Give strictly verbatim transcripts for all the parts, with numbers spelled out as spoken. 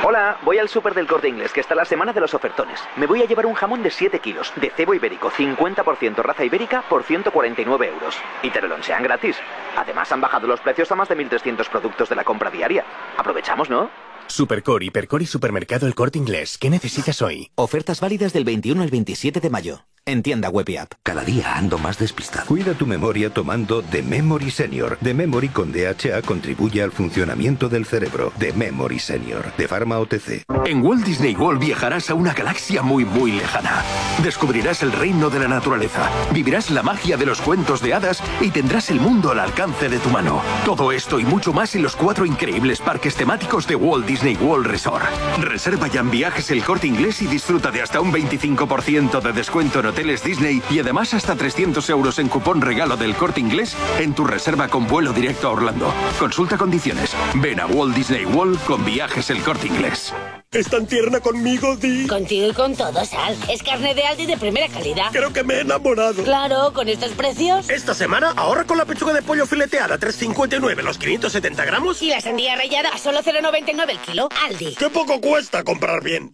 Hola, voy al súper del Corte Inglés, que está la semana de los ofertones. Me voy a llevar un jamón de siete kilos, de cebo ibérico, cincuenta por ciento raza ibérica, por ciento cuarenta y nueve euros. Y te lo lonchean gratis. Además, han bajado los precios a más de mil trescientos productos de la compra diaria. Aprovechamos, ¿no? Supercore, Hipercore y Supermercado El Corte Inglés. ¿Qué necesitas hoy? Ofertas válidas del veintiuno al veintisiete de mayo. En tienda web y app. Cada día ando más despistado. Cuida tu memoria tomando The Memory Senior. The Memory con D H A contribuye al funcionamiento del cerebro. The Memory Senior. De Pharma O T C. En Walt Disney World viajarás a una galaxia muy muy lejana. Descubrirás el reino de la naturaleza. Vivirás la magia de los cuentos de hadas y tendrás el mundo al alcance de tu mano. Todo esto y mucho más en los cuatro increíbles parques temáticos de Walt Disney World Resort. Reserva ya en Viajes El Corte Inglés y disfruta de hasta un veinticinco por ciento de descuento en hoteles Disney y además hasta trescientos euros en cupón regalo del Corte Inglés en tu reserva con vuelo directo a Orlando. Consulta condiciones. Ven a Walt Disney World con Viajes El Corte Inglés. ¿Es tan tierna conmigo, Di? Contigo y con todo, Sal. Es carne de Aldi de primera calidad. Creo que me he enamorado. Claro, con estos precios. Esta semana ahorra con la pechuga de pollo fileteada, tres cincuenta y nueve los quinientos setenta gramos. Y la sandía rallada a solo cero noventa y nueve el kilo. Aldi. ¡Qué poco cuesta comprar bien!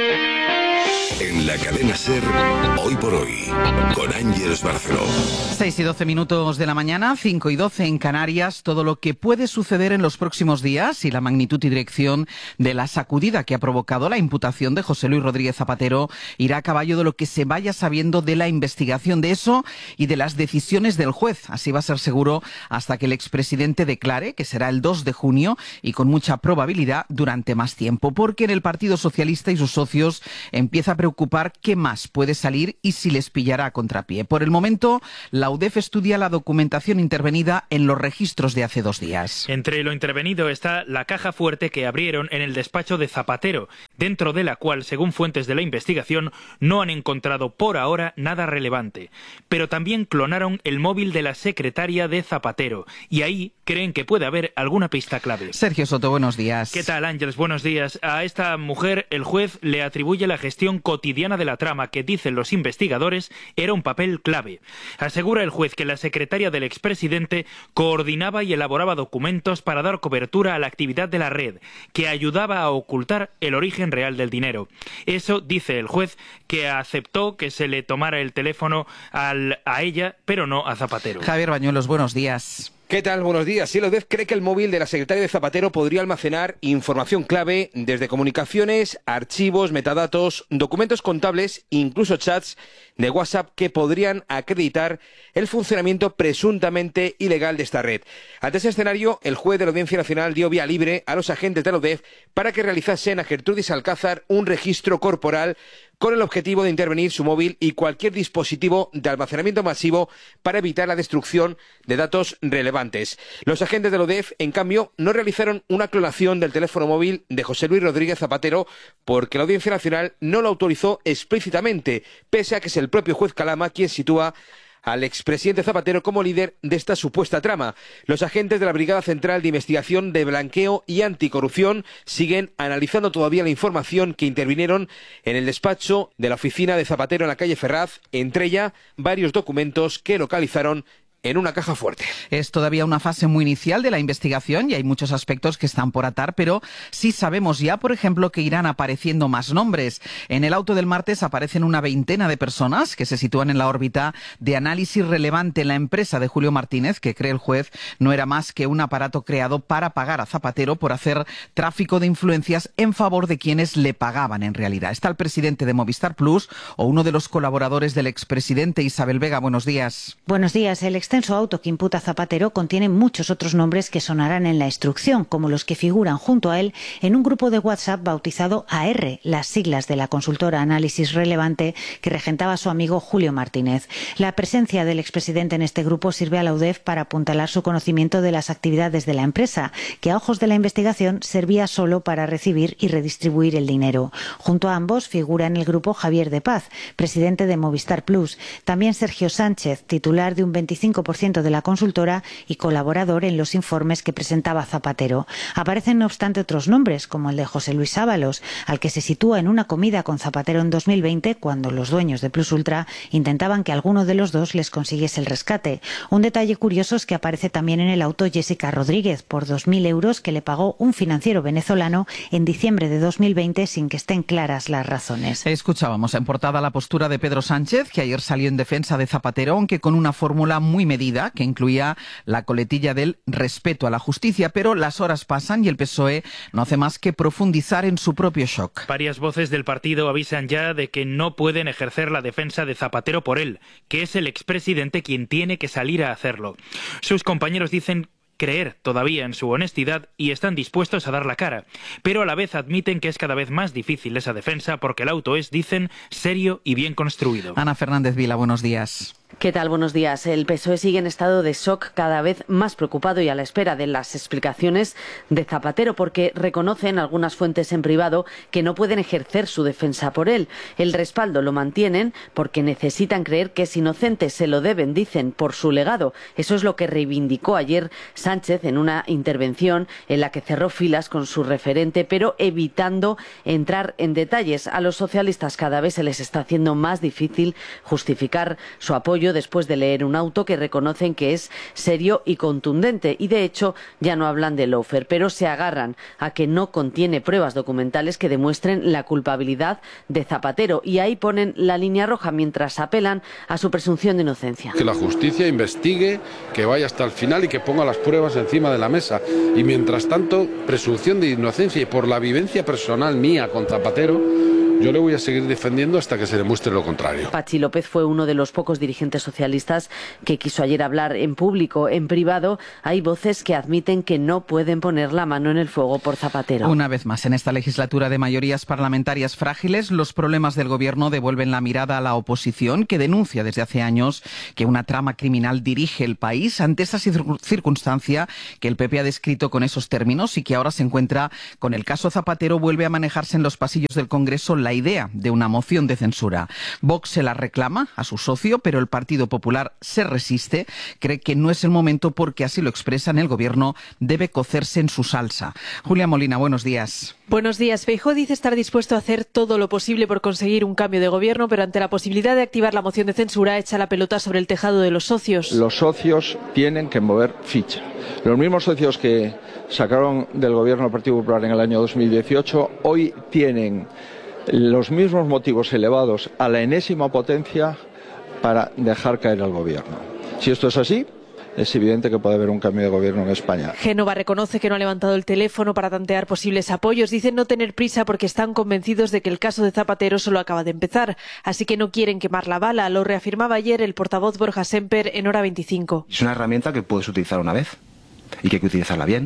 En la cadena SER, Hoy por Hoy, con Ángeles Barceló. seis y doce minutos de la mañana, cinco y doce en Canarias. Todo lo que puede suceder en los próximos días y la magnitud y dirección de la sacudida que ha provocado la imputación de José Luis Rodríguez Zapatero irá a caballo de lo que se vaya sabiendo de la investigación de eso y de las decisiones del juez. Así va a ser seguro hasta que el expresidente declare, que será el dos de junio y con mucha probabilidad durante más tiempo, porque en el Partido Socialista y sus socios empieza a preocupar qué más puede salir y si les pillará a contrapié. Por el momento, la U D E F estudia la documentación intervenida en los registros de hace dos días. Entre lo intervenido está la caja fuerte que abrieron en el despacho de Zapatero, dentro de la cual, según fuentes de la investigación, no han encontrado por ahora nada relevante. Pero también clonaron el móvil de la secretaria de Zapatero y ahí creen que puede haber alguna pista clave. Sergio Soto, buenos días. ¿Qué tal, Ángeles? Buenos días. A esta mujer el juez le atribuye la gestión cotidiana de la trama que, dicen los investigadores, era un papel clave. Asegura el juez que la secretaria del expresidente coordinaba y elaboraba documentos para dar cobertura a la actividad de la red, que ayudaba a ocultar el origen real del dinero. Eso dice el juez, que aceptó que se le tomara el teléfono al, a ella, pero no a Zapatero. Javier Bañuelos, buenos días. ¿Qué tal? Buenos días. Sí, la U D E F cree que el móvil de la secretaria de Zapatero podría almacenar información clave desde comunicaciones, archivos, metadatos, documentos contables, incluso chats de WhatsApp que podrían acreditar el funcionamiento presuntamente ilegal de esta red. Ante ese escenario, el juez de la Audiencia Nacional dio vía libre a los agentes de la U D E F para que realizasen a Gertrudis Alcázar un registro corporal con el objetivo de intervenir su móvil y cualquier dispositivo de almacenamiento masivo para evitar la destrucción de datos relevantes. Los agentes de la U D E F, en cambio, no realizaron una clonación del teléfono móvil de José Luis Rodríguez Zapatero porque la Audiencia Nacional no lo autorizó explícitamente, pese a que es el propio juez Calama quien sitúa al expresidente Zapatero como líder de esta supuesta trama. Los agentes de la Brigada Central de Investigación de Blanqueo y Anticorrupción siguen analizando todavía la información que intervinieron en el despacho de la oficina de Zapatero en la calle Ferraz, entre ella varios documentos que localizaron en una caja fuerte. Es todavía una fase muy inicial de la investigación y hay muchos aspectos que están por atar, pero sí sabemos ya, por ejemplo, que irán apareciendo más nombres. En el auto del martes aparecen una veintena de personas que se sitúan en la órbita de análisis relevante en la empresa de Julio Martínez, que cree el juez no era más que un aparato creado para pagar a Zapatero por hacer tráfico de influencias en favor de quienes le pagaban en realidad. Está el presidente de Movistar Plus o uno de los colaboradores del expresidente, Isabel Vega. Buenos días. Buenos días. El El extenso auto que imputa Zapatero contiene muchos otros nombres que sonarán en la instrucción, como los que figuran junto a él en un grupo de WhatsApp bautizado A R, las siglas de la consultora Análisis Relevante que regentaba su amigo Julio Martínez. La presencia del expresidente en este grupo sirve a la U D E F para apuntalar su conocimiento de las actividades de la empresa, que a ojos de la investigación servía solo para recibir y redistribuir el dinero. Junto a ambos figura en el grupo Javier de Paz, presidente de Movistar Plus, también Sergio Sánchez, titular de un veinticinco cinco por ciento de la consultora y colaborador en los informes que presentaba Zapatero. Aparecen, no obstante, otros nombres, como el de José Luis Ábalos, al que se sitúa en una comida con Zapatero en dos mil veinte, cuando los dueños de Plus Ultra intentaban que alguno de los dos les consiguiese el rescate. Un detalle curioso es que aparece también en el auto Jessica Rodríguez por dos mil euros que le pagó un financiero venezolano en diciembre de dos mil veinte sin que estén claras las razones. Escuchábamos en portada la postura de Pedro Sánchez, que ayer salió en defensa de Zapatero, aunque con una fórmula muy medida que incluía la coletilla del respeto a la justicia, pero las horas pasan y el P S O E no hace más que profundizar en su propio shock. Varias voces del partido avisan ya de que no pueden ejercer la defensa de Zapatero por él, que es el expresidente quien tiene que salir a hacerlo. Sus compañeros dicen creer todavía en su honestidad y están dispuestos a dar la cara, pero a la vez admiten que es cada vez más difícil esa defensa porque el auto es, dicen, serio y bien construido. Ana Fernández Vila, buenos días. ¿Qué tal? Buenos días. El P S O E sigue en estado de shock, cada vez más preocupado y a la espera de las explicaciones de Zapatero, porque reconocen algunas fuentes en privado que no pueden ejercer su defensa por él. El respaldo lo mantienen porque necesitan creer que es inocente, se lo deben, dicen, por su legado. Eso es lo que reivindicó ayer Sánchez en una intervención en la que cerró filas con su referente, pero evitando entrar en detalles. A los socialistas cada vez se les está haciendo más difícil justificar su apoyo después de leer un auto que reconocen que es serio y contundente, y de hecho ya no hablan de lawfare, pero se agarran a que no contiene pruebas documentales que demuestren la culpabilidad de Zapatero, y ahí ponen la línea roja mientras apelan a su presunción de inocencia. Que la justicia investigue, que vaya hasta el final y que ponga las pruebas encima de la mesa, y mientras tanto presunción de inocencia, y por la vivencia personal mía con Zapatero yo le voy a seguir defendiendo hasta que se demuestre lo contrario. Pachi López fue uno de los pocos dirigentes socialistas que quiso ayer hablar en público. En privado hay voces que admiten que no pueden poner la mano en el fuego por Zapatero. Una vez más, en esta legislatura de mayorías parlamentarias frágiles, los problemas del gobierno devuelven la mirada a la oposición, que denuncia desde hace años que una trama criminal dirige el país. Ante esa circunstancia que el P P ha descrito con esos términos y que ahora se encuentra con el caso Zapatero, vuelve a manejarse en los pasillos del Congreso la idea de una moción de censura. Vox se la reclama a su socio, pero el Partido Popular se resiste, cree que no es el momento porque así lo expresan, el gobierno debe cocerse en su salsa. Julia Molina, buenos días. Buenos días. Feijóo dice estar dispuesto a hacer todo lo posible por conseguir un cambio de gobierno, pero ante la posibilidad de activar la moción de censura echa la pelota sobre el tejado de los socios. Los socios tienen que mover ficha. Los mismos socios que sacaron del gobierno del Partido Popular en el año dos mil dieciocho hoy tienen los mismos motivos elevados a la enésima potencia para dejar caer al gobierno. Si esto es así, es evidente que puede haber un cambio de gobierno en España. Génova reconoce que no ha levantado el teléfono para tantear posibles apoyos. Dicen no tener prisa porque están convencidos de que el caso de Zapatero solo acaba de empezar, así que no quieren quemar la bala. Lo reafirmaba ayer el portavoz Borja Semper en Hora veinticinco. Es una herramienta que puedes utilizar una vez y que hay que utilizarla bien.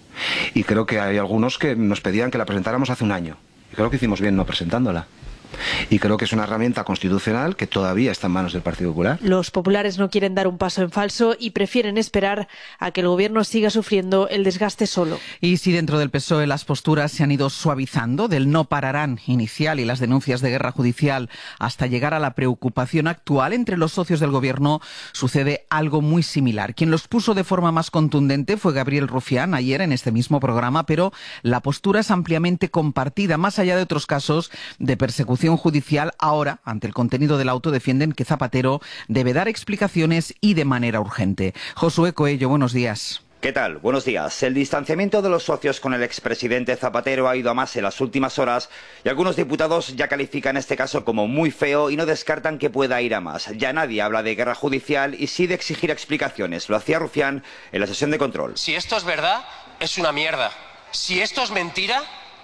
Y creo que hay algunos que nos pedían que la presentáramos hace un año. Y creo que hicimos bien no presentándola. Y creo que es una herramienta constitucional que todavía está en manos del Partido Popular. Los populares no quieren dar un paso en falso y prefieren esperar a que el gobierno siga sufriendo el desgaste solo. Y si dentro del P S O E las posturas se han ido suavizando, del no pararán inicial y las denuncias de guerra judicial hasta llegar a la preocupación actual entre los socios del gobierno, sucede algo muy similar. Quien los puso de forma más contundente fue Gabriel Rufián ayer en este mismo programa, pero la postura es ampliamente compartida, más allá de otros casos de persecución judicial. Ahora, ante el contenido del auto, defienden que Zapatero debe dar explicaciones y de manera urgente. Josué Coello, buenos días. ¿Qué tal? Buenos días. El distanciamiento de los socios con el expresidente Zapatero ha ido a más en las últimas horas y algunos diputados ya califican este caso como muy feo y no descartan que pueda ir a más. Ya nadie habla de guerra judicial y sí de exigir explicaciones. Lo hacía Rufián en la sesión de control. Si esto es verdad, es una mierda. Si esto es mentira,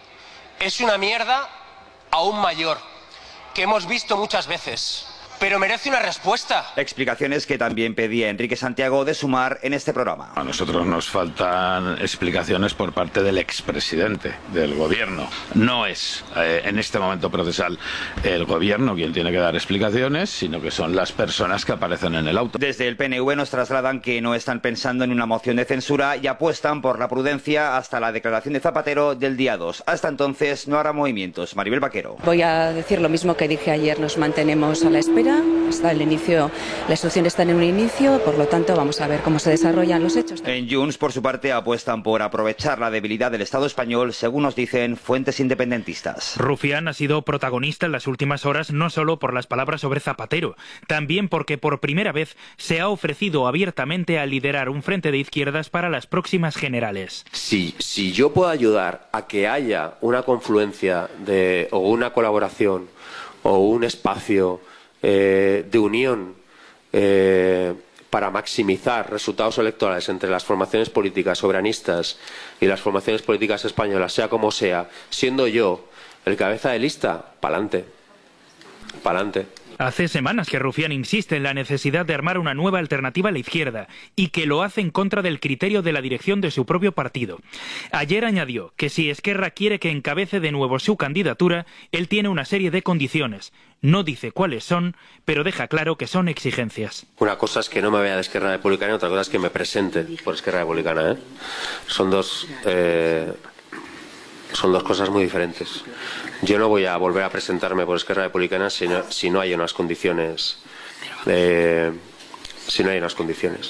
es una mierda aún mayor, que hemos visto muchas veces, pero merece una respuesta. Explicaciones que también pedía Enrique Santiago de Sumar en este programa. A nosotros nos faltan explicaciones por parte del expresidente del gobierno. No es eh, en este momento procesal el gobierno quien tiene que dar explicaciones, sino que son las personas que aparecen en el auto. Desde el P N V nos trasladan que no están pensando en una moción de censura y apuestan por la prudencia hasta la declaración de Zapatero del día dos. Hasta entonces no habrá movimientos. Maribel Vaquero. Voy a decir lo mismo que dije ayer, nos mantenemos a la espera mentira. Está el inicio, la instrucción está en un inicio, por lo tanto vamos a ver cómo se desarrollan los hechos. En Junts, por su parte, apuestan por aprovechar la debilidad del Estado español, según nos dicen fuentes independentistas. Rufián ha sido protagonista en las últimas horas no solo por las palabras sobre Zapatero, también porque por primera vez se ha ofrecido abiertamente a liderar un frente de izquierdas para las próximas generales. Si, si yo puedo ayudar a que haya una confluencia de, o una colaboración o un espacio eh, de unión eh, para maximizar resultados electorales entre las formaciones políticas soberanistas y las formaciones políticas españolas, sea como sea, siendo yo el cabeza de lista, pa'lante, pa'lante. Hace semanas que Rufián insiste en la necesidad de armar una nueva alternativa a la izquierda y que lo hace en contra del criterio de la dirección de su propio partido. Ayer añadió que si Esquerra quiere que encabece de nuevo su candidatura, él tiene una serie de condiciones. No dice cuáles son, pero deja claro que son exigencias. Una cosa es que no me vea de Esquerra Republicana y otra cosa es que me presente por Esquerra Republicana, ¿eh? Son dos... Eh... Son dos cosas muy diferentes. Yo no voy a volver a presentarme por Esquerra Republicana si no, si no hay unas condiciones. Eh, si no hay unas condiciones.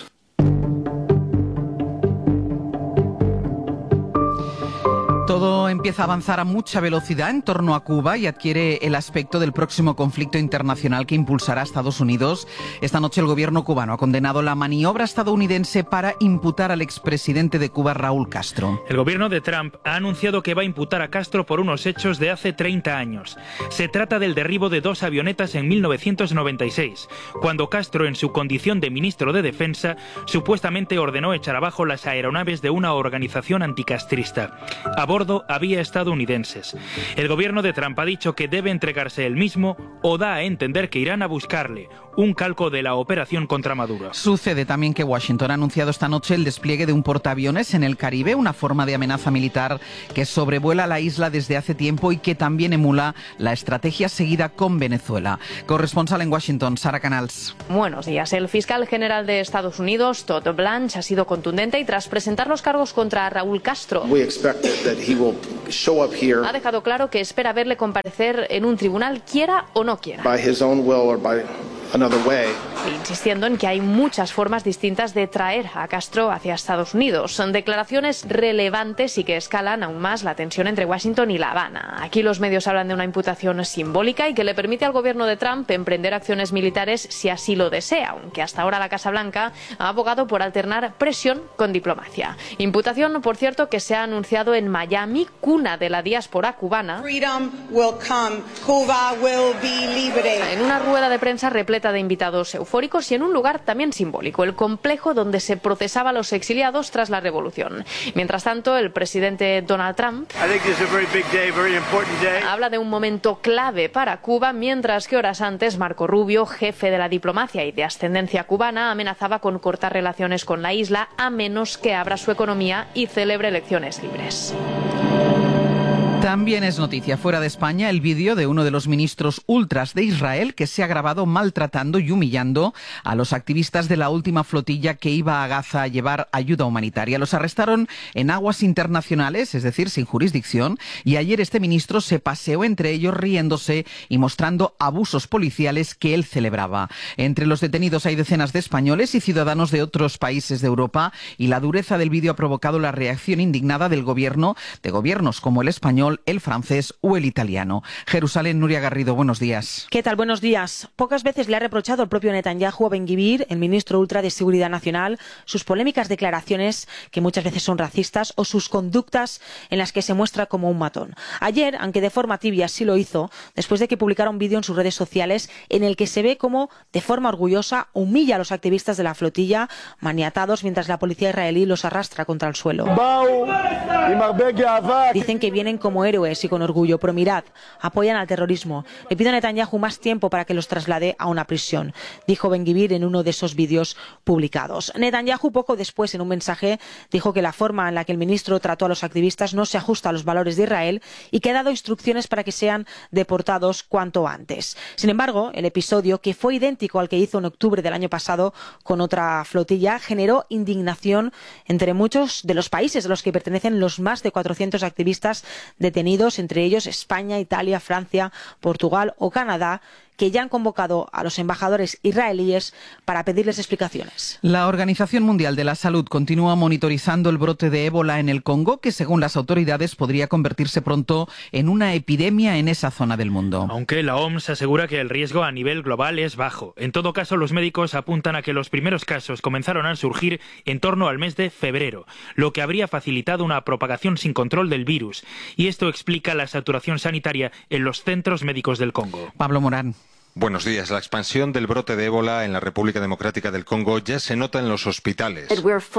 Todo empieza a avanzar a mucha velocidad en torno a Cuba y adquiere el aspecto del próximo conflicto internacional que impulsará a Estados Unidos. Esta noche el gobierno cubano ha condenado la maniobra estadounidense para imputar al expresidente de Cuba, Raúl Castro. El gobierno de Trump ha anunciado que va a imputar a Castro por unos hechos de hace treinta años. Se trata del derribo de dos avionetas en mil novecientos noventa y seis, cuando Castro, en su condición de ministro de Defensa, supuestamente ordenó echar abajo las aeronaves de una organización anticastrista. A bordo había estadounidenses. El gobierno de Trump ha dicho que debe entregarse él mismo o da a entender que irán a buscarle, un calco de la operación contra Maduro. Sucede también que Washington ha anunciado esta noche el despliegue de un portaaviones en el Caribe, una forma de amenaza militar que sobrevuela la isla desde hace tiempo y que también emula la estrategia seguida con Venezuela. Corresponsal en Washington, Sara Canals. Buenos días. El fiscal general de Estados Unidos, Todd Blanche, ha sido contundente y tras presentar los cargos contra Raúl Castro, ha dejado claro que espera verle comparecer en un tribunal, quiera o no quiera. Insistiendo en que hay muchas formas distintas de traer a Castro hacia Estados Unidos. Son declaraciones relevantes y que escalan aún más la tensión entre Washington y La Habana. Aquí los medios hablan de una imputación simbólica y que le permite al gobierno de Trump emprender acciones militares si así lo desea, aunque hasta ahora la Casa Blanca ha abogado por alternar presión con diplomacia. Imputación, por cierto, que se ha anunciado en Miami, cuna de la diáspora cubana, en una rueda de prensa repleta de invitados eufóricos y en un lugar también simbólico, el complejo donde se procesaba a los exiliados tras la revolución. Mientras tanto, el presidente Donald Trump habla de un momento clave para Cuba, mientras que horas antes Marco Rubio, jefe de la diplomacia y de ascendencia cubana, amenazaba con cortar relaciones con la isla a menos que abra su economía y celebre elecciones libres. También es noticia fuera de España el vídeo de uno de los ministros ultras de Israel que se ha grabado maltratando y humillando a los activistas de la última flotilla que iba a Gaza a llevar ayuda humanitaria. Los arrestaron en aguas internacionales, es decir, sin jurisdicción, y ayer este ministro se paseó entre ellos riéndose y mostrando abusos policiales que él celebraba. Entre los detenidos hay decenas de españoles y ciudadanos de otros países de Europa y la dureza del vídeo ha provocado la reacción indignada del gobierno, de gobiernos como el español, el francés o el italiano. Jerusalén, Nuria Garrido, buenos días. ¿Qué tal? Buenos días. Pocas veces le ha reprochado el propio Netanyahu a Ben-Gvir, el ministro ultra de Seguridad Nacional, sus polémicas declaraciones, que muchas veces son racistas, o sus conductas en las que se muestra como un matón. Ayer, aunque de forma tibia, sí lo hizo, después de que publicara un vídeo en sus redes sociales en el que se ve como, de forma orgullosa, humilla a los activistas de la flotilla, maniatados mientras la policía israelí los arrastra contra el suelo. Dicen que vienen como héroes y con orgullo, pero mirad, apoyan al terrorismo. Le pido a Netanyahu más tiempo para que los traslade a una prisión, dijo Ben-Gvir en uno de esos vídeos publicados. Netanyahu poco después, en un mensaje, dijo que la forma en la que el ministro trató a los activistas no se ajusta a los valores de Israel y que ha dado instrucciones para que sean deportados cuanto antes. Sin embargo, el episodio, que fue idéntico al que hizo en octubre del año pasado con otra flotilla, generó indignación entre muchos de los países a los que pertenecen los más de cuatrocientos activistas detenidos, entre ellos España, Italia, Francia, Portugal o Canadá, que ya han convocado a los embajadores israelíes para pedirles explicaciones. La Organización Mundial de la Salud continúa monitorizando el brote de ébola en el Congo, que según las autoridades podría convertirse pronto en una epidemia en esa zona del mundo. Aunque la O M S asegura que el riesgo a nivel global es bajo. En todo caso, los médicos apuntan a que los primeros casos comenzaron a surgir en torno al mes de febrero, lo que habría facilitado una propagación sin control del virus. Y esto explica la saturación sanitaria en los centros médicos del Congo. Pablo Morán. Buenos días. La expansión del brote de ébola en la República Democrática del Congo ya se nota en los hospitales.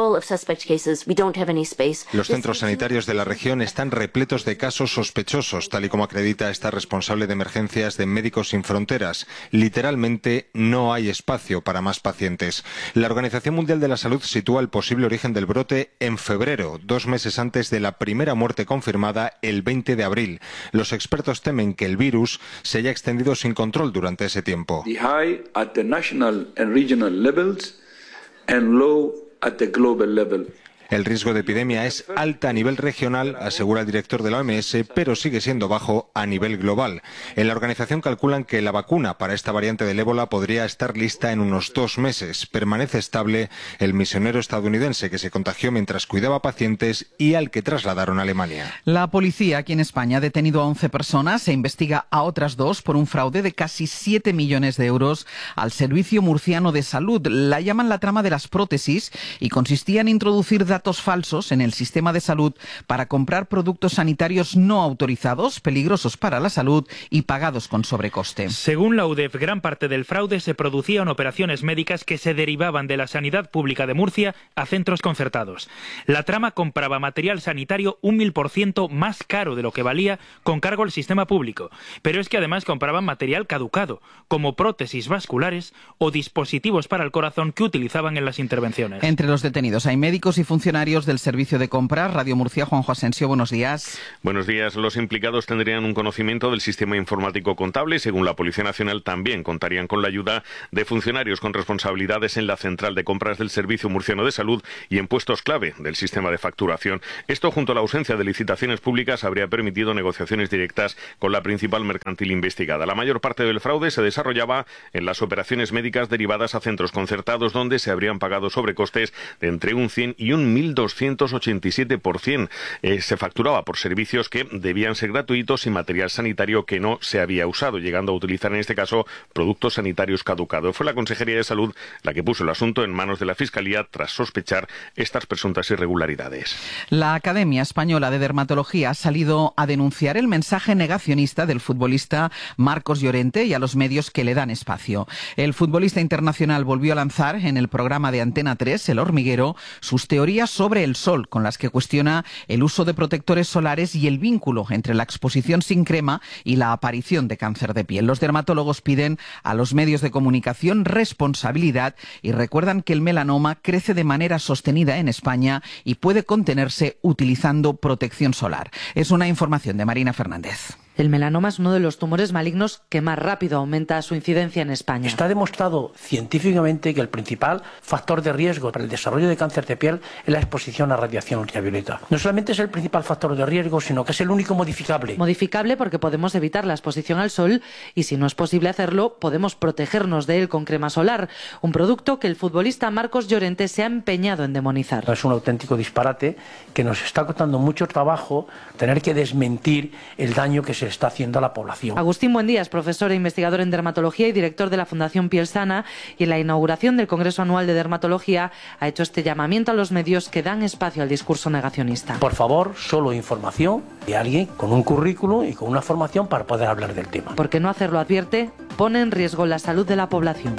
Los centros sanitarios de la región están repletos de casos sospechosos, tal y como acredita esta responsable de emergencias de Médicos Sin Fronteras. Literalmente no hay espacio para más pacientes. La Organización Mundial de la Salud sitúa el posible origen del brote en febrero, dos meses antes de la primera muerte confirmada el veinte de abril. Los expertos temen que el virus se haya extendido sin control durante ese tiempo. The high at the national and regional levels and low at the global level. El riesgo de epidemia es alta a nivel regional, asegura el director de la O M S, pero sigue siendo bajo a nivel global. En la organización calculan que la vacuna para esta variante del ébola podría estar lista en unos dos meses. Permanece estable el misionero estadounidense que se contagió mientras cuidaba pacientes y al que trasladaron a Alemania. La policía aquí en España ha detenido a once personas e investiga a otras dos por un fraude de casi siete millones de euros al Servicio Murciano de Salud. La llaman la trama de las prótesis y consistía en introducir datos datos falsos en el sistema de salud para comprar productos sanitarios no autorizados, peligrosos para la salud y pagados con sobrecoste. Según la U D E F, gran parte del fraude se producía en operaciones médicas que se derivaban de la sanidad pública de Murcia a centros concertados. La trama compraba material sanitario un mil por ciento más caro de lo que valía con cargo al sistema público. Pero es que además compraban material caducado, como prótesis vasculares o dispositivos para el corazón que utilizaban en las intervenciones. Entre los detenidos hay médicos y funcionarios del servicio de compras. Radio Murcia, Juanjo Asensio, buenos días. Buenos días. Los implicados tendrían un conocimiento del sistema informático contable y, según la Policía Nacional, también contarían con la ayuda de funcionarios con responsabilidades en la central de compras del Servicio Murciano de Salud y en puestos clave del sistema de facturación. Esto, junto a la ausencia de licitaciones públicas, habría permitido negociaciones directas con la principal mercantil investigada. La mayor parte del fraude se desarrollaba en las operaciones médicas derivadas a centros concertados, donde se habrían pagado sobrecostes de entre un cien y un mil doscientos ochenta y siete por ciento. Eh, se facturaba por servicios que debían ser gratuitos y material sanitario que no se había usado, llegando a utilizar en este caso productos sanitarios caducados. Fue la Consejería de Salud la que puso el asunto en manos de la Fiscalía tras sospechar estas presuntas irregularidades. La Academia Española de Dermatología ha salido a denunciar el mensaje negacionista del futbolista Marcos Llorente y a los medios que le dan espacio. El futbolista internacional volvió a lanzar en el programa de Antena tres, El Hormiguero, sus teorías sobre el sol, con las que cuestiona el uso de protectores solares y el vínculo entre la exposición sin crema y la aparición de cáncer de piel. Los dermatólogos piden a los medios de comunicación responsabilidad y recuerdan que el melanoma crece de manera sostenida en España y puede contenerse utilizando protección solar. Es una información de Marina Fernández. El melanoma es uno de los tumores malignos que más rápido aumenta su incidencia en España. Está demostrado científicamente que el principal factor de riesgo para el desarrollo de cáncer de piel es la exposición a radiación ultravioleta. No solamente es el principal factor de riesgo, sino que es el único modificable. Modificable porque podemos evitar la exposición al sol y, si no es posible hacerlo, podemos protegernos de él con crema solar, un producto que el futbolista Marcos Llorente se ha empeñado en demonizar. Es un auténtico disparate que nos está costando mucho trabajo tener que desmentir el daño que se está haciendo a la población. Agustín Buendía, profesor e investigador en dermatología y director de la Fundación Piel Sana, y en la inauguración del Congreso Anual de Dermatología ha hecho este llamamiento a los medios que dan espacio al discurso negacionista. Por favor, solo información de alguien con un currículum y con una formación para poder hablar del tema. Porque no hacerlo, advierte, pone en riesgo la salud de la población.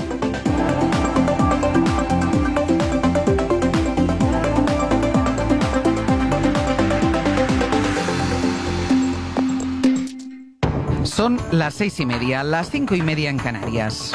Son las seis y media, las cinco y media en Canarias.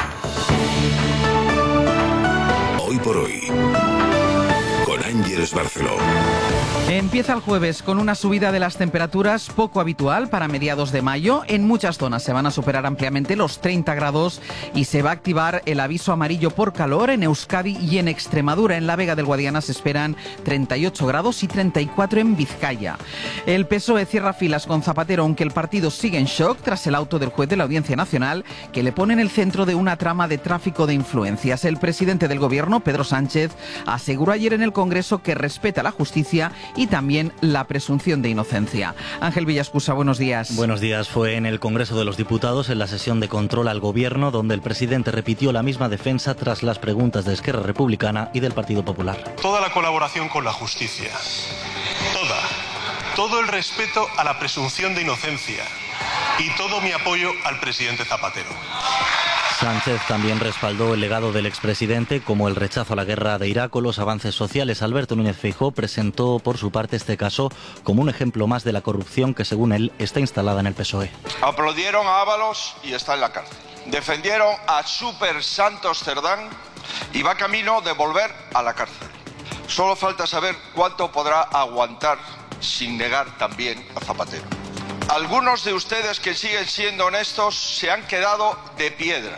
Hoy por hoy, con Ángeles Barceló. Empieza el jueves con una subida de las temperaturas poco habitual para mediados de mayo. En muchas zonas se van a superar ampliamente los treinta grados y se va a activar el aviso amarillo por calor en Euskadi y en Extremadura. En la Vega del Guadiana se esperan treinta y ocho grados y treinta y cuatro en Vizcaya. El P S O E cierra filas con Zapatero, aunque el partido sigue en shock tras el auto del juez de la Audiencia Nacional que le pone en el centro de una trama de tráfico de influencias. El presidente del Gobierno, Pedro Sánchez, aseguró ayer en el Congreso que respeta la justicia y también la presunción de inocencia. Ángel Villascusa, buenos días. Buenos días. Fue en el Congreso de los Diputados, en la sesión de control al Gobierno, donde el presidente repitió la misma defensa tras las preguntas de Esquerra Republicana y del Partido Popular. Toda la colaboración con la justicia, toda, todo el respeto a la presunción de inocencia y todo mi apoyo al presidente Zapatero. Sánchez también respaldó el legado del expresidente, como el rechazo a la guerra de Irak o los avances sociales. Alberto Núñez Feijóo presentó por su parte este caso como un ejemplo más de la corrupción que, según él, está instalada en el P S O E. Aplaudieron a Ábalos y está en la cárcel. Defendieron a Super Santos Cerdán y va camino de volver a la cárcel. Solo falta saber cuánto podrá aguantar sin negar también a Zapatero. Algunos de ustedes que siguen siendo honestos se han quedado de piedra.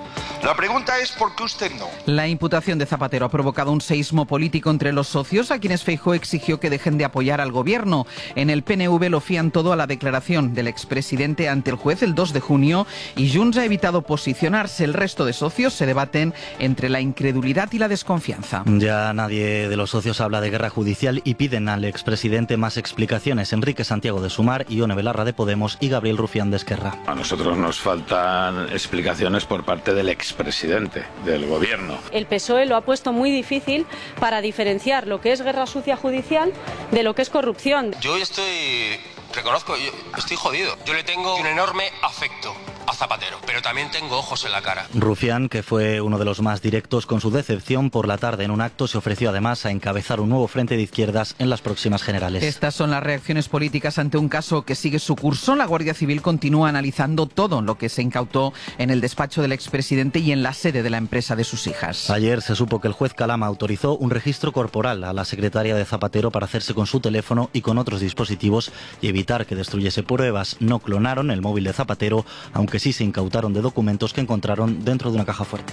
La pregunta es ¿por qué usted no? La imputación de Zapatero ha provocado un seísmo político entre los socios, a quienes Feijóo exigió que dejen de apoyar al Gobierno. En el P N V lo fían todo a la declaración del expresidente ante el juez el dos de junio y Junts ha evitado posicionarse. El resto de socios se debaten entre la incredulidad y la desconfianza. Ya nadie de los socios habla de guerra judicial y piden al expresidente más explicaciones. Enrique Santiago de Sumar, Ione Belarra de Podemos y Gabriel Rufián de Esquerra. A nosotros nos faltan explicaciones por parte del expresidente. Presidente del Gobierno. El P S O E lo ha puesto muy difícil para diferenciar lo que es guerra sucia judicial de lo que es corrupción. Yo estoy, reconozco, yo estoy jodido. Yo le tengo un enorme afecto a Zapatero, pero también tengo ojos en la cara. Rufián, que fue uno de los más directos con su decepción por la tarde en un acto, se ofreció además a encabezar un nuevo frente de izquierdas en las próximas generales. Estas son las reacciones políticas ante un caso que sigue su curso. La Guardia Civil continúa analizando todo lo que se incautó en el despacho del expresidente y en la sede de la empresa de sus hijas. Ayer se supo que el juez Calama autorizó un registro corporal a la secretaria de Zapatero para hacerse con su teléfono y con otros dispositivos y evitar que destruyese pruebas. No clonaron el móvil de Zapatero, aunque sí se incautaron de documentos que encontraron dentro de una caja fuerte.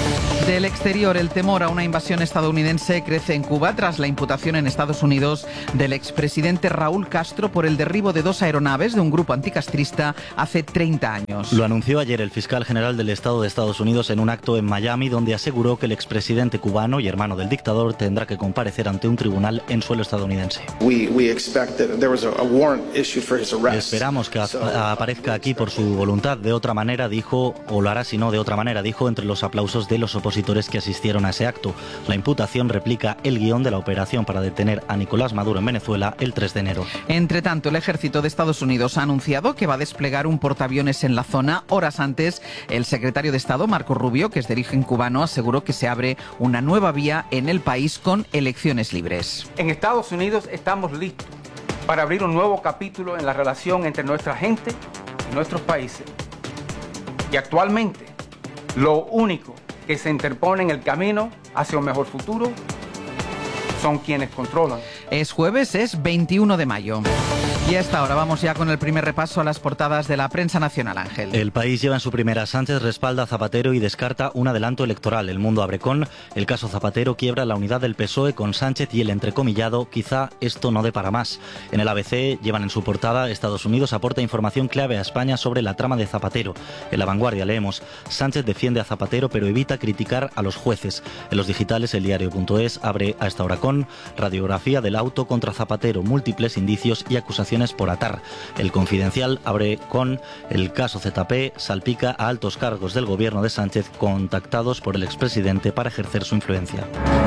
Del exterior, el temor a una invasión estadounidense crece en Cuba tras la imputación en Estados Unidos del expresidente Raúl Castro por el derribo de dos aeronaves de un grupo anticastrista hace treinta años. Lo anunció ayer el fiscal general del Estado de Estados Unidos en un acto en Miami, donde aseguró que el expresidente cubano y hermano del dictador tendrá que comparecer ante un tribunal en suelo estadounidense. Esperamos que aparezca aquí por su voluntad. De otra manera, dijo, o lo hará si no de otra manera, dijo entre los aplausos de los opositores que asistieron a ese acto. La imputación replica el guión de la operación para detener a Nicolás Maduro en Venezuela el tres de enero. Entre tanto, el ejército de Estados Unidos ha anunciado que va a desplegar un portaaviones en la zona. Horas antes, el secretario de Estado, Marco Rubio, que es de origen cubano, aseguró que se abre una nueva vía en el país con elecciones libres. En Estados Unidos estamos listos para abrir un nuevo capítulo en la relación entre nuestra gente y nuestros países. Y actualmente, lo único que se interpone en el camino hacia un mejor futuro son quienes controlan. Es jueves, es veintiuno de mayo. Y a esta hora vamos ya con el primer repaso a las portadas de la prensa nacional, Ángel. El País lleva en su primera: Sánchez respalda a Zapatero y descarta un adelanto electoral. El Mundo abre con: el caso Zapatero quiebra la unidad del P S O E con Sánchez y el entrecomillado quizá esto no dé para más. En el A B C llevan en su portada: Estados Unidos aporta información clave a España sobre la trama de Zapatero. En La Vanguardia leemos: Sánchez defiende a Zapatero pero evita criticar a los jueces. En los digitales, el diario punto es abre a esta hora con: radiografía del auto contra Zapatero, múltiples indicios y acusaciones por atar. El Confidencial abre con: el caso Z P salpica a altos cargos del gobierno de Sánchez contactados por el expresidente para ejercer su influencia.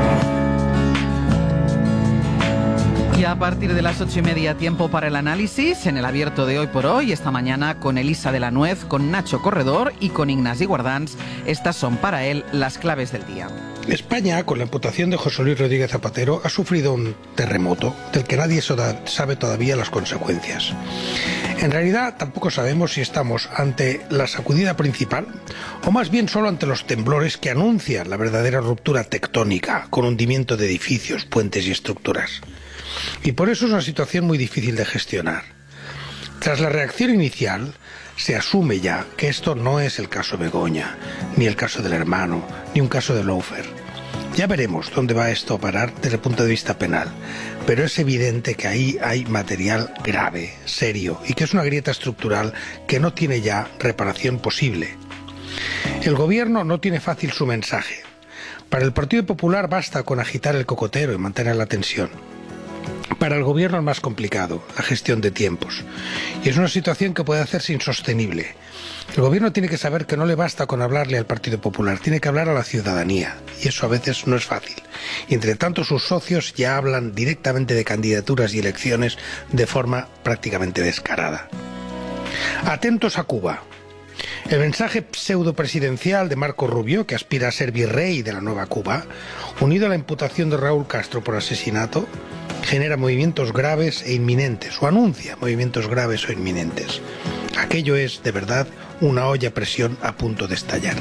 Y a partir de las ocho y media, tiempo para el análisis en el abierto de Hoy por Hoy. Esta mañana con Elisa de la Nuez, con Nacho Corredor y con Ignasi Guardans. Estas son para él las claves del día. España, con la imputación de José Luis Rodríguez Zapatero, ha sufrido un terremoto del que nadie sabe todavía las consecuencias. En realidad, tampoco sabemos si estamos ante la sacudida principal o más bien solo ante los temblores que anuncian la verdadera ruptura tectónica con hundimiento de edificios, puentes y estructuras. Y por eso es una situación muy difícil de gestionar. Tras la reacción inicial, se asume ya que esto no es el caso Begoña, ni el caso del hermano, ni un caso de Lawfare. Ya veremos dónde va esto a parar desde el punto de vista penal, pero es evidente que ahí hay material grave, serio, y que es una grieta estructural que no tiene ya reparación posible. El gobierno no tiene fácil su mensaje. Para el Partido Popular basta con agitar el cocotero y mantener la tensión. Para el gobierno es más complicado, la gestión de tiempos. Y es una situación que puede hacerse insostenible. El gobierno tiene que saber que no le basta con hablarle al Partido Popular, tiene que hablar a la ciudadanía. Y eso a veces no es fácil. Y entre tanto sus socios ya hablan directamente de candidaturas y elecciones de forma prácticamente descarada. Atentos a Cuba. El mensaje pseudopresidencial de Marco Rubio, que aspira a ser virrey de la nueva Cuba, unido a la imputación de Raúl Castro por asesinato, genera movimientos graves e inminentes, o anuncia movimientos graves o inminentes. Aquello es, de verdad, una olla a presión a punto de estallar.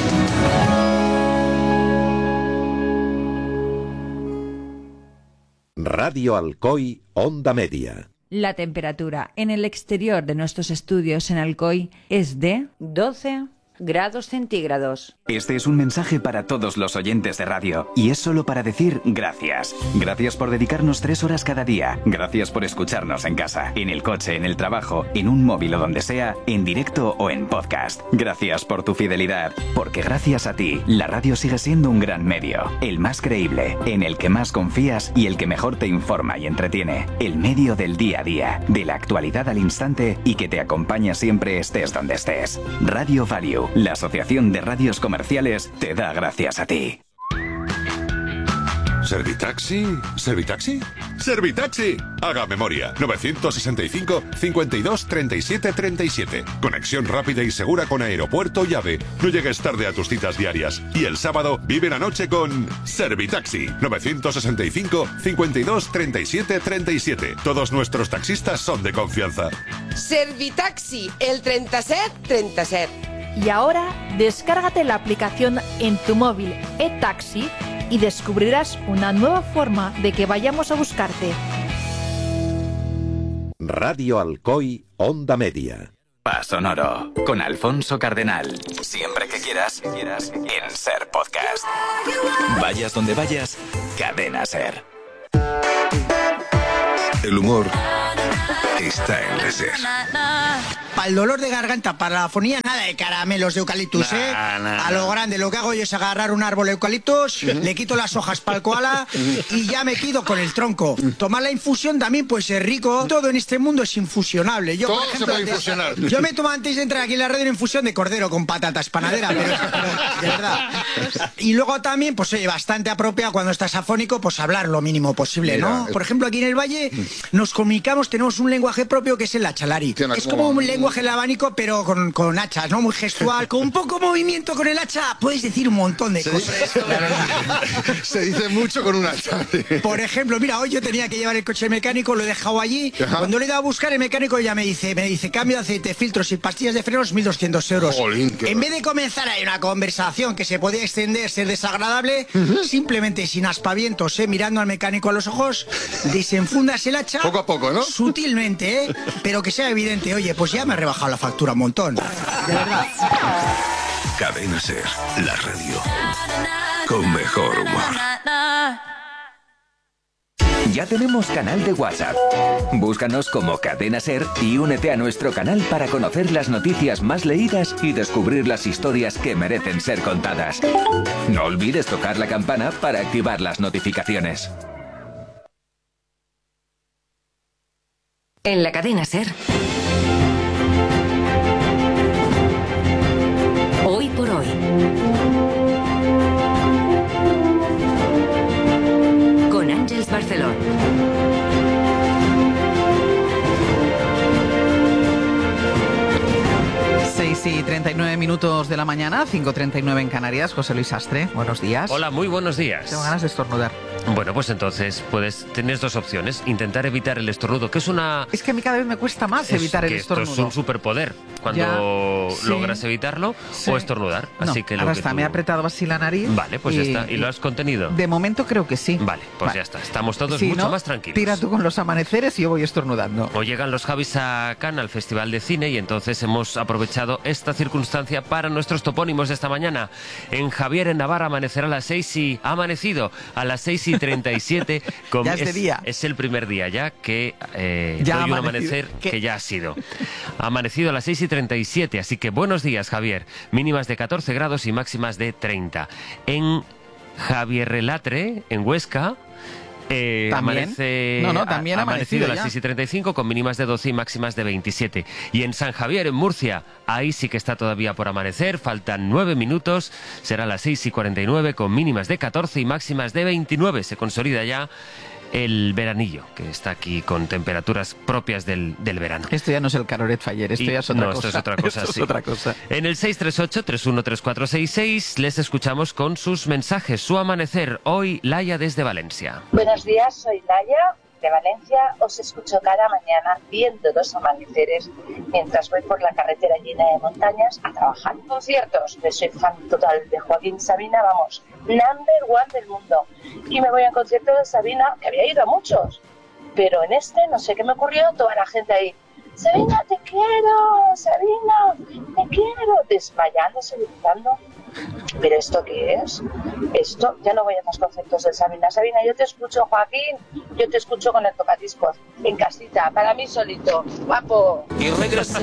Radio Alcoy, Onda Media. La temperatura en el exterior de nuestros estudios en Alcoy es de doce grados centígrados. Este es un mensaje para todos los oyentes de radio y es solo para decir gracias. Gracias por dedicarnos tres horas cada día. Gracias por escucharnos en casa, en el coche, en el trabajo, en un móvil o donde sea, en directo o en podcast. Gracias por tu fidelidad, porque gracias a ti, la radio sigue siendo un gran medio, el más creíble, en el que más confías y el que mejor te informa y entretiene. El medio del día a día, de la actualidad al instante y que te acompaña siempre estés donde estés. Radio Value, la Asociación de Radios Comerciales, te da gracias a ti. ¿Servitaxi? ¿Servitaxi? ¡Servitaxi! Haga memoria. novecientos sesenta y cinco, cincuenta y dos, treinta y siete, treinta y siete. Conexión rápida y segura con aeropuerto y AVE. No llegues tarde a tus citas diarias. Y el sábado vive la noche con Servitaxi. novecientos sesenta y cinco, cincuenta y dos, treinta y siete, treinta y siete. Todos nuestros taxistas son de confianza. Servitaxi, el treinta set, treinta set. Y ahora, descárgate la aplicación en tu móvil eTaxi y descubrirás una nueva forma de que vayamos a buscarte. Radio Alcoy, Onda Media. Paso Sonoro, con Alfonso Cardenal. Siempre que quieras, quieras, en Ser Podcast. Vayas donde vayas, Cadena Ser. El humor está en la Ser. Para el dolor de garganta, para la afonía, nada de caramelos de eucaliptus, nah, ¿eh? Nah, a lo grande, lo que hago yo es agarrar un árbol de eucaliptus, uh-huh. le quito las hojas para el koala y ya me quedo con el tronco. Tomar la infusión también puede ser rico. Todo en este mundo es infusionable. Yo, Todo por ejemplo, se puede infusionar. Yo me tomo antes de entrar aquí en la radio una infusión de cordero con patatas panadera, pero, pero de verdad. Y luego también, pues oye, bastante apropiado cuando estás afónico, pues hablar lo mínimo posible, Mira, ¿no? Es... Por ejemplo, aquí en el Valle nos comunicamos, tenemos un lenguaje propio que es el lachalari. Tiene es como un lenguaje el abanico, pero con, con hachas, ¿no? Muy gestual, con un poco movimiento con el hacha, puedes decir un montón de se cosas. Dice, se dice mucho con un hacha. Por ejemplo, mira, hoy yo tenía que llevar el coche mecánico, lo he dejado allí. Ajá. Cuando le he ido a buscar, el mecánico ya me dice, me dice, cambio de aceite, filtros y pastillas de frenos, mil doscientos euros. Jolín, en vez de comenzar ahí una conversación que se podía extender, ser desagradable, uh-huh. simplemente sin aspavientos, ¿eh? Mirando al mecánico a los ojos, desenfundas el hacha. Poco a poco, ¿no? Sutilmente, ¿eh? Pero que sea evidente, oye, pues ya me he rebajado la factura un montón. De verdad. Cadena Ser, la radio con mejor humor. Ya tenemos canal de WhatsApp. Búscanos como Cadena Ser y únete a nuestro canal para conocer las noticias más leídas y descubrir las historias que merecen ser contadas. No olvides tocar la campana para activar las notificaciones. En la Cadena Ser. Hoy por hoy. Con Ángeles Barceló. seis y treinta y nueve minutos de la mañana, cinco y treinta y nueve en Canarias. José Luis Astre, buenos días. Hola, muy buenos días. Tengo ganas de estornudar. Bueno, pues entonces puedes tener dos opciones. Intentar evitar el estornudo, que es una... Es que a mí cada vez me cuesta más es evitar el que estornudo. Esto es un superpoder cuando Ya, sí. logras evitarlo Sí. o estornudar. No, Así que lo ahora que está, tú- me he apretado así la nariz. Vale, pues y- ya está. ¿Y lo has contenido? De momento creo que sí. Vale, pues Vale. ya está. Estamos todos Si mucho no, más tranquilos. Tira tú con los amaneceres y yo voy estornudando. Hoy llegan los Javis a Cannes, al Festival de Cine, y entonces hemos aprovechado esta circunstancia para nuestros topónimos de esta mañana. En Javier, en Navarra, amanecerá a las seis y... Ha amanecido a las seis y treinta y siete. Con, Ya es de día. Es el primer día ya que eh, Ya doy ha un amanecido. amanecer ¿Qué? que ya ha sido. Ha amanecido a las seis y treinta y siete, así que buenos días, Javier. Mínimas de catorce grados y máximas de treinta. En Javier Relatre, en Huesca... Eh, ¿También? amanece, No, no, también ha ha amanecido a las ya. seis y treinta y cinco con mínimas de doce y máximas de veintisiete. Y en San Javier, en Murcia, ahí sí que está todavía por amanecer, faltan nueve minutos, será a las seis y cuarenta y nueve con mínimas de catorce y máximas de veintinueve. Se consolida ya el veranillo, que está aquí con temperaturas propias del, del verano. Esto ya no es el Caroret Faller, esto Y- ya es otra no, cosa. esto es otra cosa, Esto sí. es otra cosa. En el seis tres ocho, tres uno tres cuatro seis seis les escuchamos con sus mensajes. Su amanecer, hoy Laia desde Valencia. Buenos días, soy Laia de Valencia. Os escucho cada mañana viendo los amaneceres mientras voy por la carretera llena de montañas a trabajar. Conciertos, que soy fan total de Joaquín Sabina, vamos, number one del mundo. Y me voy a un concierto de Sabina, que había ido a muchos, pero en este no sé qué me ocurrió, toda la gente ahí, Sabina, te quiero, Sabina, te quiero, desmayándose, gritando. ¿Pero esto qué es? Esto, ya no voy a los conciertos de Sabina. Sabina, yo te escucho, Joaquín, yo te escucho con el tocadiscos, en casita, para mí solito, guapo. Y regresé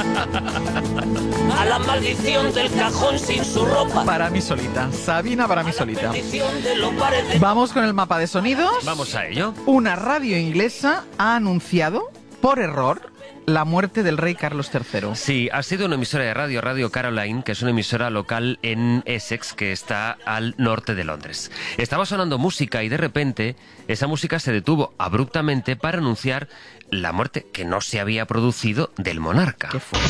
a la maldición del cajón sin su ropa. Para mí solita. Sabina para mí solita. De lo pared. Vamos con el mapa de sonidos. Vamos a ello. Una radio inglesa ha anunciado, por error, la muerte del rey Carlos tercero. Sí, ha sido una emisora de radio, Radio Caroline, que es una emisora local en Essex, que está al norte de Londres. Estaba sonando música y de repente esa música se detuvo abruptamente para anunciar la muerte que no se había producido del monarca.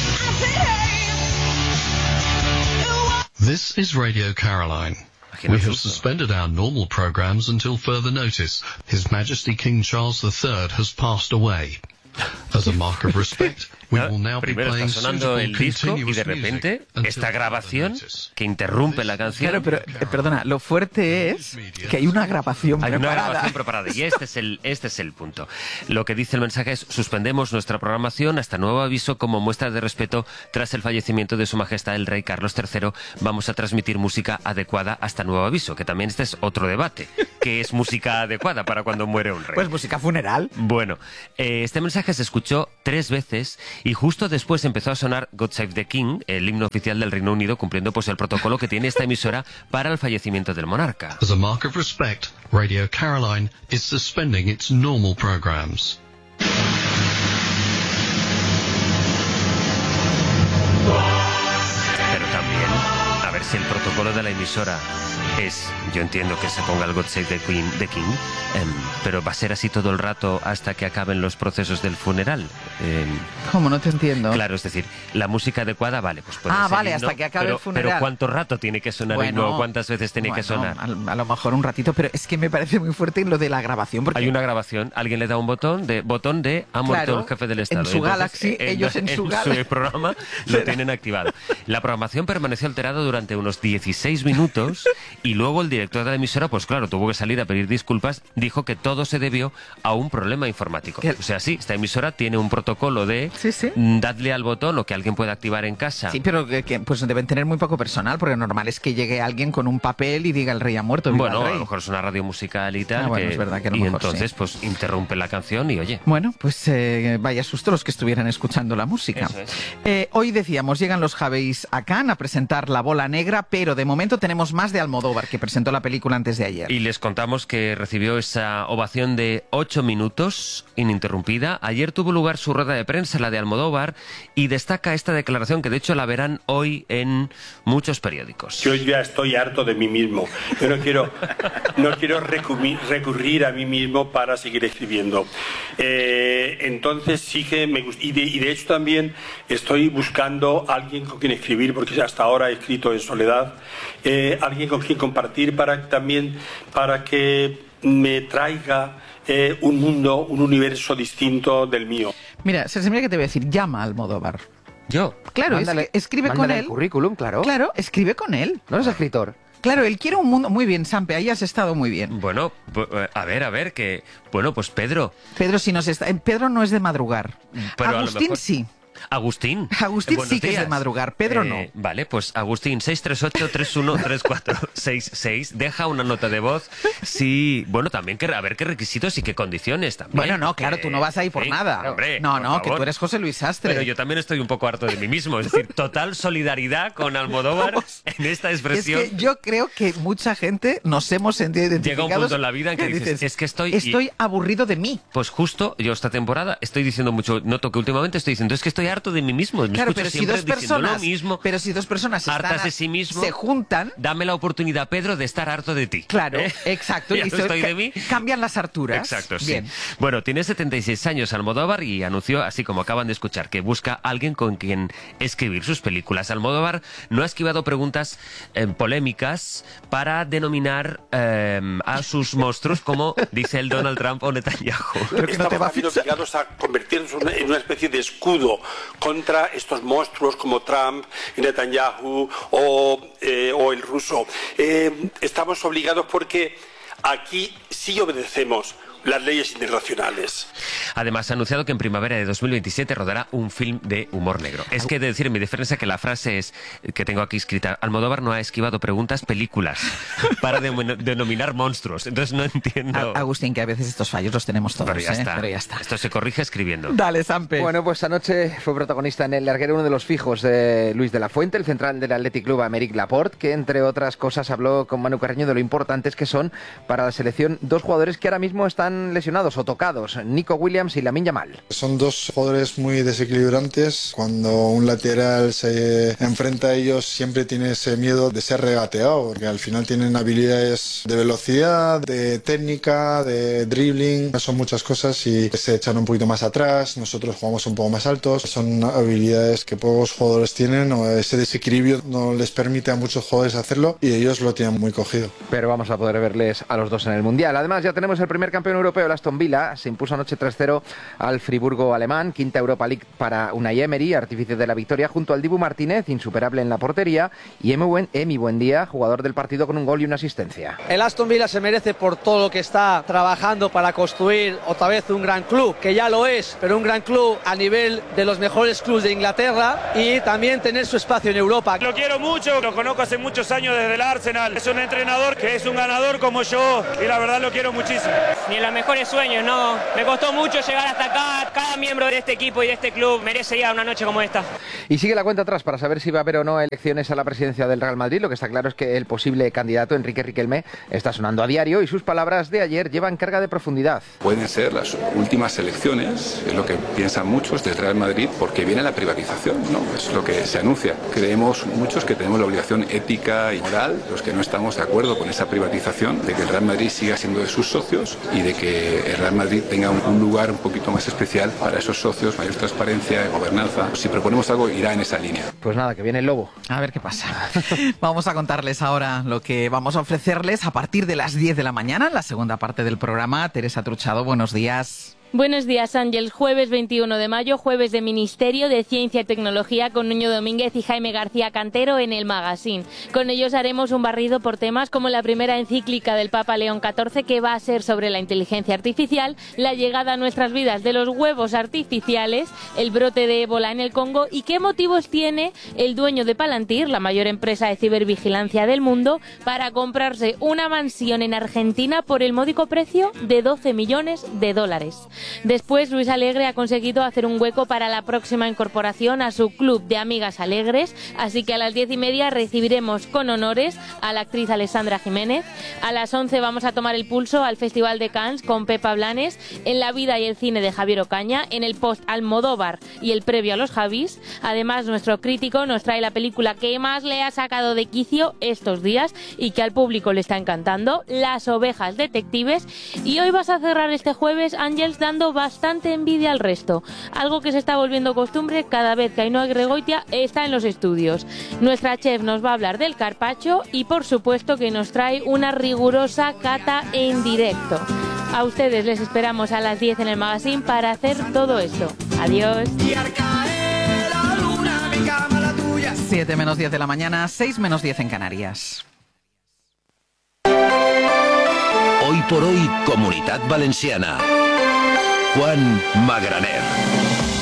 This is Radio Caroline. We have suspended our normal programs until further notice. His Majesty King Charles the Third has passed away. As a mark of respect, we will now be Primero playing está sonando suitable el disco y continuous de music repente until esta grabación que interrumpe la canción. Claro, pero eh, perdona, lo fuerte es que hay una grabación Hay una preparada. grabación preparada y este es el este es el punto. Lo que dice el mensaje es: suspendemos nuestra programación hasta nuevo aviso como muestra de respeto tras el fallecimiento de Su Majestad el Rey Carlos tercero. Vamos a transmitir música adecuada hasta nuevo aviso, que también este es otro debate. ¿Qué es música adecuada para cuando muere un rey? Pues música funeral. Bueno, eh, este mensaje se escuchó tres veces y justo después empezó a sonar God Save the King, el himno oficial del Reino Unido, cumpliendo pues el protocolo que tiene esta emisora para el fallecimiento del monarca. As a mark of respect, Radio Caroline is suspending its normal programs. Pero también, a ver si el protocolo de la emisora es, yo entiendo que se ponga el God Save the Queen, the King, em, pero va a ser así todo el rato hasta que acaben los procesos del funeral. Em, ¿Cómo? No te entiendo. Claro, es decir, la música adecuada, vale, pues puede Ah, ser vale, himno, hasta que acabe pero, el funeral. Pero ¿cuánto rato tiene que sonar el Bueno, himno? ¿Cuántas veces tiene que Bueno, sonar? A, a lo mejor un ratito, pero es que me parece muy fuerte lo de la grabación. Porque Hay una grabación, alguien le da un botón de botón de ha muerto Claro, el jefe del en Estado. su Y entonces, Galaxy, ellos en su Galaxy. programa lo tienen activado. La programación permaneció alterada durante unos dieciséis minutos y luego el director de la emisora, pues claro, tuvo que salir a pedir disculpas, dijo que todo se debió a un problema informático. ¿Qué? O sea, sí, esta emisora tiene un protocolo de mm, dadle al botón o que alguien pueda activar en casa. Sí, pero que, que, pues deben tener muy poco personal, porque normal es que llegue alguien con un papel y diga el rey ha muerto. viva Bueno, el a rey. lo mejor es una radio musical y tal. Ah, bueno, que- es verdad que a lo y mejor entonces, sí. pues interrumpe la canción y oye. Bueno, pues eh, vaya susto los que estuvieran escuchando la música. Eso es. Eh, hoy decíamos, llegan los Javeis a Cannes a presentar La Bola Negra. negra, pero de momento tenemos más de Almodóvar, que presentó la película antes de ayer. Y les contamos que recibió esa ovación de ocho minutos ininterrumpida. Ayer tuvo lugar su rueda de prensa, la de Almodóvar, y destaca esta declaración que de hecho la verán hoy en muchos periódicos. Yo ya estoy harto de mí mismo. Yo no quiero, no quiero recurrir, recurrir a mí mismo para seguir escribiendo. Eh, entonces sí que me gusta. Y de, y de hecho también estoy buscando a alguien con quien escribir, porque hasta ahora he escrito en soledad. Eh, alguien con quien compartir para también para que me traiga eh, un mundo, un universo distinto del mío. Mira, se mira que te voy a decir, llama a Almodóvar. ¿Yo? Claro, mándale, es que escribe con él. El currículum, claro. Claro, escribe con él. No es escritor. Claro, él quiere un mundo... Muy bien, Sampe, ahí has estado muy bien. Bueno, a ver, a ver, que... Bueno, pues Pedro... Pedro, si nos está... Pedro no es de madrugar. Pero Agustín a lo mejor... sí. Agustín. Agustín Buenos sí que días. es de madrugar, Pedro Eh, no. Vale, pues Agustín, seis tres ocho, tres uno tres cuatro seis seis. Deja una nota de voz. Sí, bueno, también que, a ver qué requisitos y qué condiciones también. Bueno, no, claro, tú no vas ahí por sí, nada. Hombre, no, por no, favor. que tú eres José Luis Sastre. Pero yo también estoy un poco harto de mí mismo. Es decir, total solidaridad con Almodóvar en esta expresión. Es que yo creo que mucha gente nos hemos sentido identificados. Llega un punto en la vida en que dices, es que estoy... Estoy aburrido de mí. Pues justo, yo esta temporada estoy diciendo mucho, noto que últimamente estoy diciendo, es que estoy harto de mí mismo. Me Claro, escucho pero si siempre dos diciendo personas, lo mismo. pero si dos personas hartas están a- de sí mismo, se juntan, dame la oportunidad, Pedro, de estar harto de ti. claro, ¿Eh? exacto, Ya y no se- estoy ca- de mí. cambian las harturas. Exacto, sí. Bien. Bueno, tiene setenta y seis años Almodóvar y anunció, así como acaban de escuchar, que busca a alguien con quien escribir sus películas. Almodóvar no ha esquivado preguntas eh, polémicas para denominar eh, a sus monstruos como dice el Donald Trump o Netanyahu. Estamos también obligados a convertirnos en una- en una especie de escudo contra estos monstruos como Trump, Netanyahu o, eh, o el ruso. Eh, estamos obligados porque aquí sí obedecemos las leyes internacionales. Además, ha anunciado que en primavera de dos mil veintisiete rodará un film de humor negro. Es que he de decir en mi defensa que la frase es, que tengo aquí escrita, Almodóvar no ha esquivado preguntas, películas, para de- denominar monstruos. Entonces no entiendo... A- Agustín, que a veces estos fallos los tenemos todos, Pero ya, ¿eh? está. Pero ya está. Esto se corrige escribiendo. Dale, Sampe. Bueno, pues anoche fue protagonista en el larguero uno de los fijos de Luis de la Fuente, el central del Athletic Club, Aymeric Laporte, que entre otras cosas habló con Manu Carreño de lo importantes que son para la selección dos jugadores que ahora mismo están lesionados o tocados, Nico Williams y Lamine Yamal. Son dos jugadores muy desequilibrantes. Cuando un lateral se enfrenta a ellos siempre tiene ese miedo de ser regateado, porque al final tienen habilidades de velocidad, de técnica, de dribbling, son muchas cosas y se echan un poquito más atrás, nosotros jugamos un poco más altos, son habilidades que pocos jugadores tienen, o ese desequilibrio no les permite a muchos jugadores hacerlo y ellos lo tienen muy cogido. Pero vamos a poder verles a los dos en el Mundial. Además, ya tenemos el primer campeón europeo, el Aston Villa. Se impuso anoche tres cero al Friburgo alemán. Quinta Europa League para Unai Emery, artífice de la victoria, junto al Dibu Martínez, insuperable en la portería, y Emi, Buen, Emi Buendía, jugador del partido con un gol y una asistencia. El Aston Villa se merece por todo lo que está trabajando para construir otra vez un gran club, que ya lo es, pero un gran club a nivel de los mejores clubes de Inglaterra y también tener su espacio en Europa. Lo quiero mucho, lo conozco hace muchos años desde el Arsenal. Es un entrenador que es un ganador como yo y la verdad lo quiero muchísimo. Ni en los mejores sueños, no. Me costó mucho llegar hasta acá. Cada miembro de este equipo y de este club merece ya una noche como esta. Y sigue la cuenta atrás para saber si va a haber o no elecciones a la presidencia del Real Madrid. Lo que está claro es que el posible candidato, Enrique Riquelme, está sonando a diario y sus palabras de ayer llevan carga de profundidad. Pueden ser las últimas elecciones, es lo que piensan muchos del Real Madrid, porque viene la privatización, ¿no? Es lo que se anuncia. Creemos muchos que tenemos la obligación ética y moral, los que no estamos de acuerdo con esa privatización, de que el Real Madrid siga siendo de sus socios y de que el Real Madrid tenga un, un lugar un poquito más especial para esos socios, mayor transparencia, gobernanza. Si proponemos algo, irá en esa línea. Pues nada, que viene el lobo. A ver qué pasa. Vamos a contarles ahora lo que vamos a ofrecerles a partir de las diez de la mañana, en la segunda parte del programa. Teresa Truchado, buenos días. Buenos días, Ángel. Jueves veintiuno de mayo, jueves de Ministerio de Ciencia y Tecnología con Nuño Domínguez y Jaime García Cantero en el Magazine. Con ellos haremos un barrido por temas como la primera encíclica del Papa León catorce, que va a ser sobre la inteligencia artificial, la llegada a nuestras vidas de los huevos artificiales, el brote de ébola en el Congo y qué motivos tiene el dueño de Palantir, la mayor empresa de cibervigilancia del mundo, para comprarse una mansión en Argentina por el módico precio de doce millones de dólares. Después, Luis Alegre ha conseguido hacer un hueco para la próxima incorporación a su club de amigas alegres, así que a las diez y media recibiremos con honores a la actriz Alessandra Jiménez. A las once vamos a tomar el pulso al Festival de Cannes con Pepa Blanes, en la vida y el cine de Javier Ocaña, en el post Almodóvar y el previo a los Javis. Además, nuestro crítico nos trae la película que más le ha sacado de quicio estos días y que al público le está encantando, Las ovejas detectives. Y hoy vas a cerrar este jueves, Ángels, dando bastante envidia al resto, algo que se está volviendo costumbre cada vez que Ainhoa Gregoitia está en los estudios. Nuestra chef nos va a hablar del carpaccio y por supuesto que nos trae una rigurosa cata en directo. A ustedes les esperamos a las diez en el magazine para hacer todo esto. Adiós. siete menos diez de la mañana, seis menos diez en Canarias. Hoy por hoy, Comunitat Valenciana. Juan Magraner.